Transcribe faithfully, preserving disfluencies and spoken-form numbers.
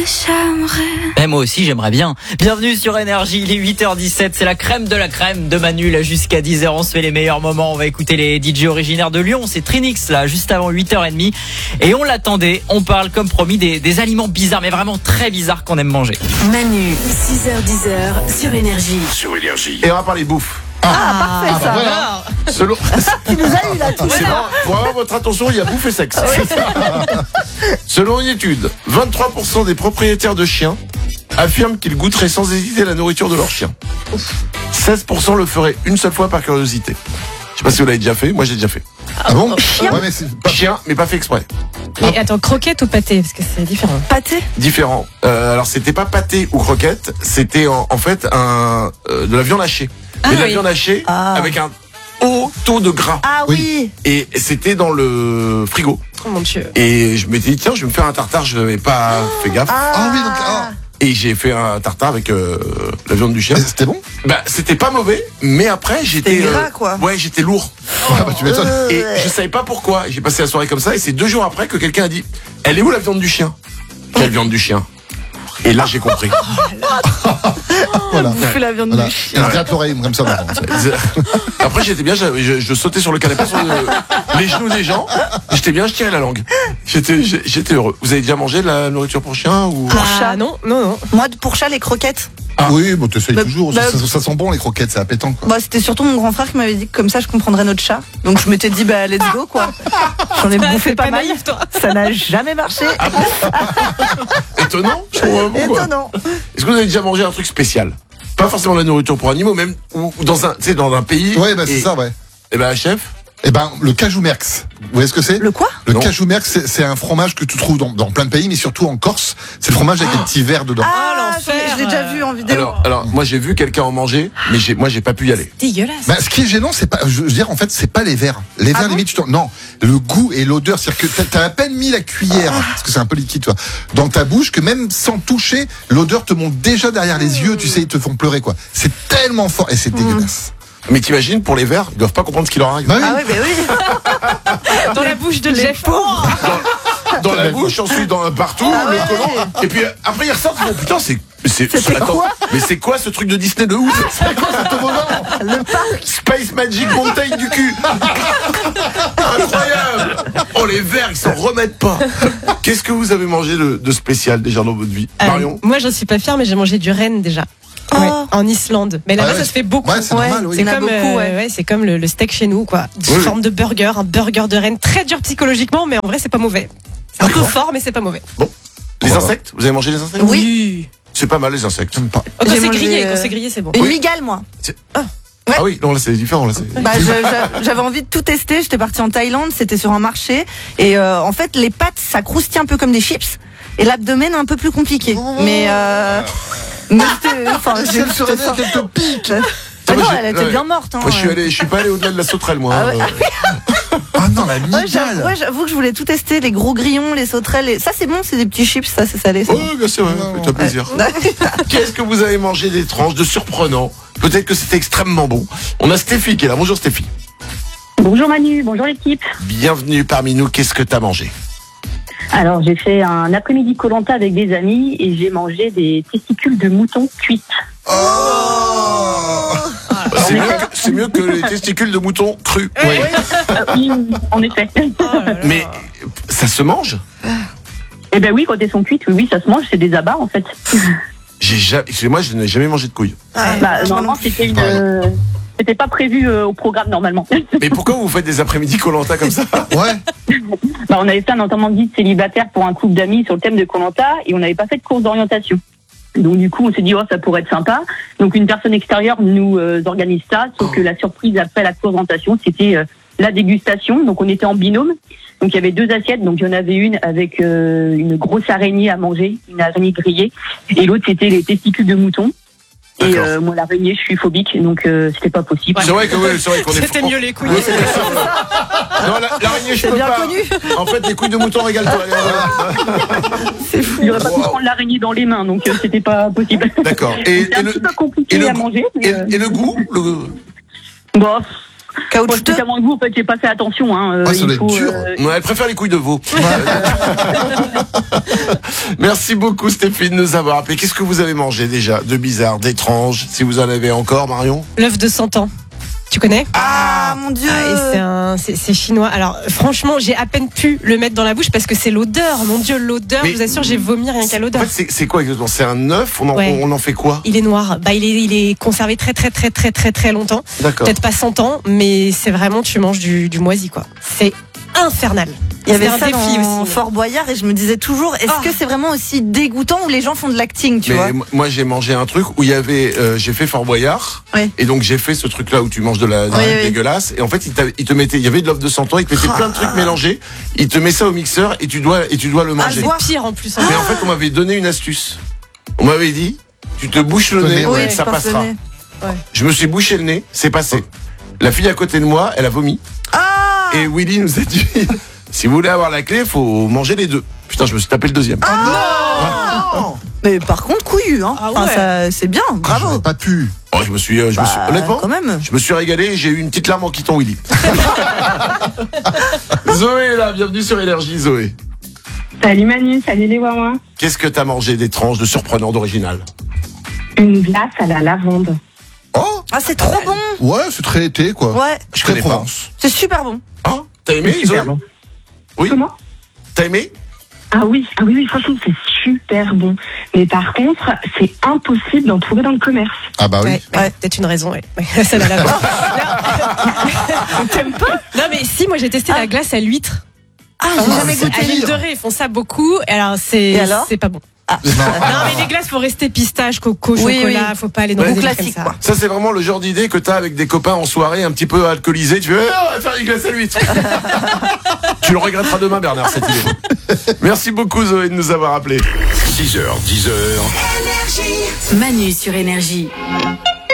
j'aimerais. Et moi aussi, j'aimerais bien. Bienvenue sur Énergie, il est huit heures dix-sept, c'est la crème de la crème de Manu, là jusqu'à dix heures, on se fait les meilleurs moments, on va écouter les D J originaires de Lyon, c'est Trinix là, juste avant huit heures trente, et on l'attendait, on parle comme promis des, des aliments bizarres, mais vraiment très bizarres qu'on aime manger. Manu, six heures dix heures sur Énergie. Sur Énergie. Et on va parler bouffe. Ah, ah parfait ça. Bah voilà. Selon... Tu nous as eu là tout. C'est bon, pour avoir votre attention, il y a bouffe et sexe. Selon une étude, vingt-trois pour cent des propriétaires de chiens affirment qu'ils goûteraient sans hésiter la nourriture de leur chien. seize pour cent le feraient une seule fois par curiosité. Je sais pas si vous l'avez déjà fait, moi j'ai déjà fait. Ah bon? Chien Ouais, mais c'est pas... Chien, mais pas fait exprès. Et attends, croquette ou pâté? Parce que c'est différent. Pâté. Différent. Euh, alors c'était pas pâté ou croquette, c'était en, en fait un euh, de la viande hachée. Ah, mais de la oui. viande hachée Ah. avec un haut taux de gras. Ah oui. Et c'était dans le frigo. Oh mon Dieu. Et je m'étais dit tiens, je vais me faire un tartare, je n'avais pas fait gaffe. Ah oui, donc, ah. Et j'ai fait un tartare avec euh, la viande du chien. Mais c'était bon? Bah c'était pas mauvais, mais après j'étais C'était gras, quoi. ouais, j'étais lourd. Ah bah tu m'étonnes. Euh, Et je savais pas pourquoi. J'ai passé la soirée comme ça et c'est deux jours après que quelqu'un a dit elle est où la viande du chien? Quelle viande du chien? Et là j'ai compris. Voilà. Bouffer la viande Voilà. du chien. Un gratte l'oreille comme ça. maintenant. Après j'étais bien, je, je, je sautais sur le canapé sur le- les genoux des gens. J'étais bien, je tirais la langue. J'étais j'étais heureux. Vous avez déjà mangé de la nourriture pour chien ou Ah chat. non, non, non. Moi pour chat les croquettes. Ah. Oui, bon, t'essayes Bah, toujours. bah, ça, ça sent bon les croquettes, c'est appétant quoi. Bah c'était surtout mon grand frère qui m'avait dit que comme ça je comprendrais notre chat. Donc je m'étais dit bah let's go quoi. J'en ai Ah, bouffé c'est pas pas mal. naïf, toi. Ça n'a jamais marché. étonnant? Je comprends pas pourquoi. Étonnant. Est-ce que vous avez déjà mangé un truc spécial? Pas forcément de la nourriture pour animaux, même ou, ou dans un, tu sais, dans un pays. Ouais, bah c'est et- ça, ouais. Et ben chef. Eh ben, le cajou merx. Vous voyez ce que c'est? Le quoi? Le Non. cajou merx, c'est, c'est un fromage que tu trouves dans, dans plein de pays, mais surtout en Corse. C'est le fromage avec des petits verres dedans. Ah, l'enfer. je l'ai- je l'ai déjà vu en vidéo. Alors, alors, moi j'ai vu quelqu'un en manger, mais j'ai, moi j'ai pas pu y aller. Dégueulasse. Bah, ce qui est gênant, c'est pas, je veux dire, en fait, c'est pas les verres. Les verres, bon limite, tu t'en, non, le goût et l'odeur, c'est-à-dire que t'as, t'as à peine mis la cuillère, parce que c'est un peu liquide, toi, dans ta bouche, que même sans toucher, l'odeur te monte déjà derrière les yeux, tu sais, ils te font pleurer, quoi. C'est tellement fort, et c'est dégueulasse. Mais t'imagines, pour les verts, ils doivent pas comprendre ce qui leur arrive. Bah oui. Ah oui, bah oui. Dans la bouche de Jeff. Dans la bouche, ensuite dans partout, Ah le ouais. collant. Et puis euh, après ils ressortent, ils font putain, c'est. Mais c'est, C'était attends, quoi mais c'est quoi ce truc de Disney de ouf? C'est quoi ce toboggan? Le parc. Space Magic Mountain du cul. Incroyable. Oh les verts, ils s'en remettent pas. Qu'est-ce que vous avez mangé de, de spécial déjà dans votre vie, Euh, Marion? moi, j'en suis pas fière, mais j'ai mangé du renne déjà. Oh. Ouais, en Islande. Mais là-bas, Ah ouais. ça se fait beaucoup. Ouais, c'est Ouais. normal, oui. C'est Il y en a comme, beaucoup, euh, ouais. ouais, c'est comme le, le steak chez nous, quoi. Sous Oui. forme de burger, un burger de renne très dur psychologiquement, mais en vrai, c'est pas mauvais. C'est un peu D'accord. fort, mais c'est pas mauvais. Les Voilà. insectes? Vous avez mangé les insectes? Oui. C'est pas mal les insectes. J'aime pas. Oh, quand J'ai c'est mangé, grillé, euh, quand c'est grillé, c'est bon. Une Oui. migale moi. Ah oui, non là c'est différent là. C'est... Bah, je- j'a- j'avais envie de tout tester. J'étais partie en Thaïlande, c'était sur un marché et euh, en fait les pâtes ça croustille un peu comme des chips et l'abdomen un peu plus compliqué. Mais euh, mais c'était- enfin j'ai Elle se réveille, elle te pique. Ah non, moi, j'ai- elle était ouais. bien morte. Hein, Moi je suis allé, je suis pas allé au-delà de la sauterelle moi. Ah ouais. Euh, Ah non, la Ouais, j'avoue, migale. ouais, j'avoue que je voulais tout tester, les gros grillons, les sauterelles. Les... Ça c'est bon, c'est des petits chips, ça c'est salé. c'est Oh, bien sûr, ouais, fais-toi plaisir. Qu'est-ce que vous avez mangé d'étrange, de surprenant? Peut-être que c'était extrêmement bon. On a Stéphie qui est là. Bonjour Stéphie. Bonjour Manu, bonjour l'équipe. Bienvenue parmi nous. Qu'est-ce que t'as mangé? Alors j'ai fait un après-midi Koh-Lanta avec des amis et j'ai mangé des testicules de mouton cuites. Oh. C'est mieux, que, c'est mieux que les testicules de mouton crus. Oui. Euh, oui, en effet. Mais ça se mange? Eh ben oui, quand elles sont cuites, oui, oui, ça se mange, c'est des abats en fait. J'ai jamais, excusez-moi, je n'ai jamais mangé de couilles. Bah, normalement c'était une, euh, c'était pas prévu euh, au programme normalement. Mais pourquoi vous faites des après-midi Koh-Lanta comme ça? Ouais. Bah, on avait fait un enterrement de vie de célibataire pour un couple d'amis sur le thème de Koh-Lanta et on n'avait pas fait de course d'orientation. Donc du coup on s'est dit oh ça pourrait être sympa. Donc une personne extérieure nous euh, organise ça, sauf que la surprise après la course d'orientation c'était euh, la dégustation. Donc on était en binôme. Donc il y avait deux assiettes. Donc il y en avait une avec euh, une grosse araignée à manger, une araignée grillée, et l'autre c'était les testicules de mouton. Et D'accord. euh, moi l'araignée je suis phobique donc euh, c'était pas possible. C'est vrai que oui, c'est vrai qu'on est. C'était mieux les couilles. Oui, c'est sûr. Non, la- l'araignée, je C'est peux bien pas. connu. En fait, les couilles de mouton, régale-toi. Allez, allez. C'est fou. J'aurais pas pu prendre l'araignée dans les mains donc euh, c'était pas possible. D'accord. Et, C'est et un le, petit peu compliqué et le à goût- manger. mais, et, euh, et le goût le... Bon, Moi, Caoutchouteux. spécialement vous, en fait, j'ai pas fait attention. Hein. Ouais, ça Il doit être faut, dur. euh, Ouais, elle préfère les couilles de veau. Merci beaucoup Stéphanie de nous avoir appelé. Qu'est-ce que vous avez mangé déjà de bizarre, d'étrange, si vous en avez encore, Marion? L'œuf de cent ans. Tu connais? Ah, mon Dieu. Ah, et c'est un, c'est, c'est chinois. Alors, franchement, j'ai à peine pu le mettre dans la bouche parce que c'est l'odeur. Mon Dieu, l'odeur. Mais- Je vous assure, j'ai vomi rien qu'à En l'odeur. fait, c'est, c'est quoi exactement? C'est un œuf? On en, Ouais. on en fait quoi? Il est noir. Bah, il est, il est conservé très, très, très, très, très, très longtemps. D'accord. Peut-être pas cent ans, mais c'est vraiment, tu manges du, du moisi, quoi. C'est infernal. Il y avait C'est ça un défi dans aussi. Fort Boyard et je me disais toujours, est-ce Ah. que c'est vraiment aussi dégoûtant où les gens font de l'acting, tu Mais vois? m- moi j'ai mangé un truc où il y avait, euh, j'ai fait Fort Boyard, Oui. et donc j'ai fait ce truc là où tu manges de la, de la Oui, oui. dégueulasse, et en fait il, t'a- il te mettait, il y avait de l'œuf de cent ans, il te mettait plein de trucs mélangés, il te met ça au mixeur et tu dois et tu dois le Ah, manger. je vois. Pire en plus. hein. Mais en fait on m'avait donné une astuce. On m'avait dit, tu te bouches le Le nez, nez, Oui, et je ça pense le passera. nez. Je me suis bouché le nez, c'est passé. La fille à côté de moi, elle a vomi. Ah! Et Willy nous a dit, si vous voulez avoir la clé, faut manger les deux. Putain, je me suis tapé le deuxième. Non! Mais par contre, couillu, hein. Ah Enfin, ouais. ça, c'est bien, Ah, bravo. j'aurais pas pu. Oh, je me suis, euh, je me suis, Bah, honnêtement, quand même. je me suis régalé et j'ai eu une petite larme en quittant Willy. Zoé est là, bienvenue sur Énergie, Zoé. Salut Manu, salut les Wawa. Qu'est-ce que t'as mangé d'étrange, de surprenant, d'original? Une glace à la lavande. Oh, Ah, c'est trop bon. ouais, c'est très été, quoi. Ouais, Je Très connais pas. Provence. c'est super bon. Hein? T'as aimé, Zoé? Super bon. Oui. Comment? T'as aimé? Ah oui, ah oui, oui, franchement, c'est super bon. Mais par contre, c'est impossible d'en trouver dans le commerce. Ah bah oui. Ouais, ouais, peut-être une raison, ouais. Ouais, ça va l'avoir. T'aimes pas? Non, mais si, moi j'ai testé la glace à l'huître. Ah, j'ai Ah, jamais c'est goûté. À l'huile pire. de raie, ils font ça beaucoup. Et alors, c'est, Et alors c'est pas bon. Ah. Non, mais les glaces, faut rester pistache, coco, Oui, chocolat, oui. faut pas aller dans Ouais. des Ou trucs classique, comme ça. quoi. Ça, c'est vraiment le genre d'idée que t'as avec des copains en soirée un petit peu alcoolisés. Tu fais, eh, on va faire une glace à l'huître. Tu le regretteras demain, Bernard, cette idée. Merci beaucoup, Zoé, de nous avoir appelés. six heures, dix heures. Manu sur Énergie.